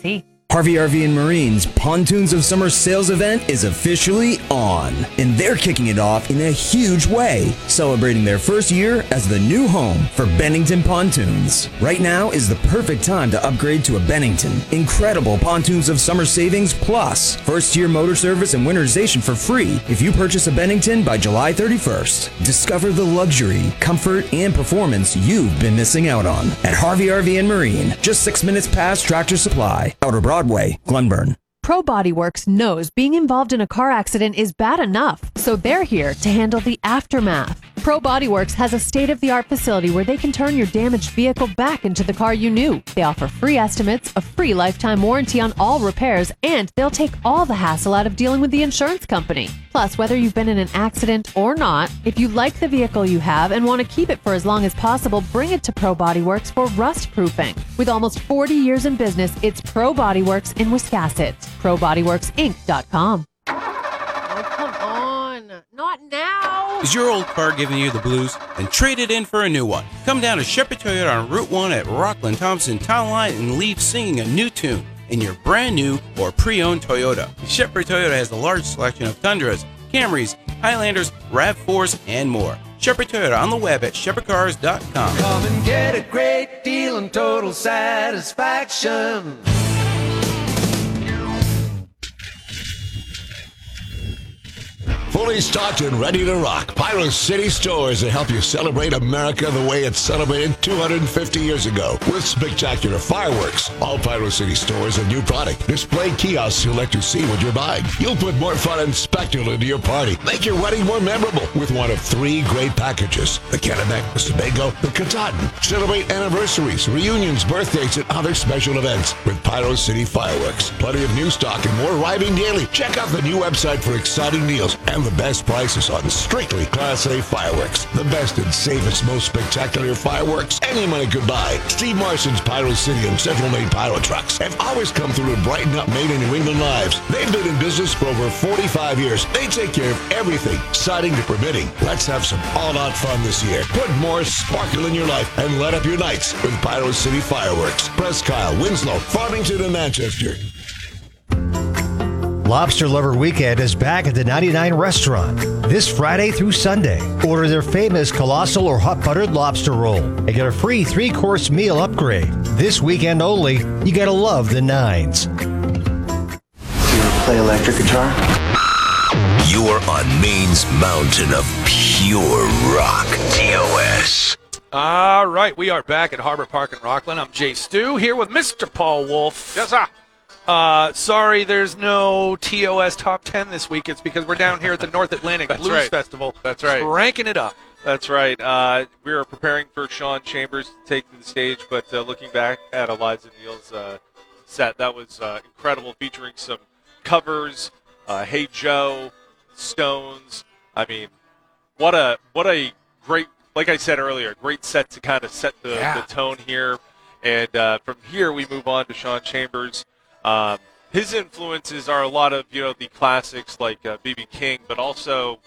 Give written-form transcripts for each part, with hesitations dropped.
see. Harvey RV and Marine's Pontoons of Summer sales event is officially on, and they're kicking it off in a huge way, celebrating their first year as the new home for Bennington Pontoons. Right now is the perfect time to upgrade to a Bennington. Incredible Pontoons of Summer savings plus first-year motor service and winterization for free if you purchase a Bennington by July 31st. Discover the luxury, comfort, and performance you've been missing out on at Harvey RV and Marine, just 6 minutes past Tractor Supply, Outer Broadway, Glenburn. Pro Body Works knows being involved in a car accident is bad enough, so they're here to handle the aftermath. Pro Body Works has a state-of-the-art facility where they can turn your damaged vehicle back into the car you knew. They offer free estimates, a free lifetime warranty on all repairs, and they'll take all the hassle out of dealing with the insurance company. Plus, whether you've been in an accident or not, if you like the vehicle you have and want to keep it for as long as possible, bring it to Pro Body Works for rust proofing. With almost 40 years in business, it's Pro Body Works in Wiscasset. ProBodyWorksInc.com. Oh, come on. Not now. Is your old car giving you the blues? Then trade it in for a new one. Come down to Shepherd Toyota on Route 1 at Rockland Thompson Town Line and leave singing a new tune in your brand new or pre-owned Toyota. Shepherd Toyota has a large selection of Tundras, Camrys, Highlanders, RAV4s, and more. Shepherd Toyota on the web at shepherdcars.com. Come and get a great deal and total satisfaction. Fully stocked and ready to rock. Pyro City Stores will help you celebrate America the way it's celebrated 250 years ago with spectacular fireworks. All Pyro City Stores have new product. Display kiosks who let you see what you're buying. You'll put more fun and spectacle into your party. Make your wedding more memorable with one of 3 great packages. The Kennebec, the Sebago, the Katahdin. Celebrate anniversaries, reunions, birthdays, and other special events with Pyro City Fireworks. Plenty of new stock and more arriving daily. Check out the new website for exciting deals and the best prices on strictly Class A fireworks. The best and safest, most spectacular fireworks any money could buy. Steve Marston's Pyro City and Central Maine Pyro Trucks have always come through and brighten up Maine and New England lives. They've been in business for over 45 years. They take care of everything, siding to permitting. Let's have some all-out fun this year. Put more sparkle in your life and light up your nights with Pyro City Fireworks. Presque Isle, Winslow, Farmington, and Manchester. Lobster Lover Weekend is back at the 99 Restaurant this Friday through Sunday. Order their famous colossal or hot buttered lobster roll and get a free 3-course meal upgrade. This weekend only, you gotta love the Nines. Do you play electric guitar? You are on Maine's mountain of pure rock. TOS. All right, we are back at Harbor Park in Rockland. I'm Jay Stu here with Mr. Paul Wolf. Yes, sir. Sorry, there's no TOS Top 10 this week. It's because we're down here at the North Atlantic Blues Festival. That's right. Cranking it up. That's right. We are preparing for Sean Chambers to take to the stage, but looking back at Eliza Neal's set, that was incredible, featuring some covers, Hey Joe, Stones. I mean, what a great, like I said earlier, great set to kind of set the tone here. And from here, we move on to Sean Chambers. His influences are a lot of, the classics like B.B. King, but also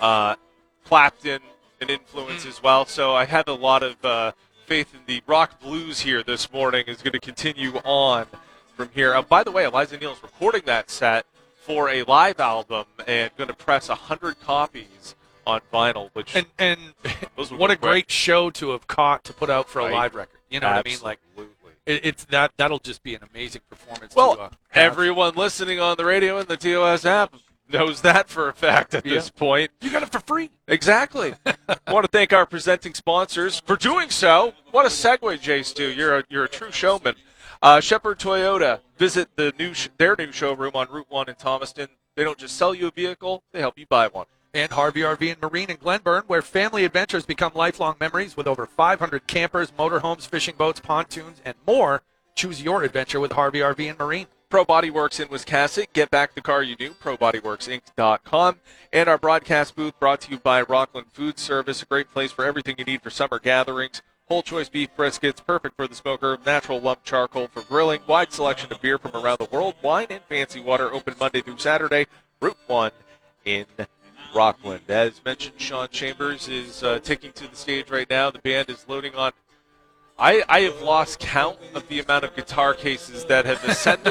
Clapton, an influence as well. So I had a lot of faith in the rock blues here this morning is going to continue on from here. By the way, Eliza Neal is recording that set for a live album and going to press 100 copies on vinyl. Which and what a great show to have caught to put out for a live record. You know what I mean? Like. It's that'll just be an amazing performance. Well, everyone listening on the radio and the TOS app knows that for a fact at this point. You got it for free. Exactly. I want to thank our presenting sponsors for doing so. What a segue, Jay Stu. You're a true showman. Shepherd Toyota. Visit their new showroom on Route 1 in Thomaston. They don't just sell you a vehicle; they help you buy one. And Harvey RV and Marine in Glenburn, where family adventures become lifelong memories with over 500 campers, motorhomes, fishing boats, pontoons, and more. Choose your adventure with Harvey RV and Marine. Pro Body Works in Wiscasset. Get back the car you knew. ProBodyWorksInc.com. And our broadcast booth brought to you by Rockland Food Service, a great place for everything you need for summer gatherings. Whole choice beef briskets, perfect for the smoker. Natural lump charcoal for grilling. Wide selection of beer from around the world. Wine and fancy water open Monday through Saturday. Route 1 in Rockland. As mentioned, Sean Chambers is taking to the stage right now. The band is loading on. I have lost count of the amount of guitar cases that have ascended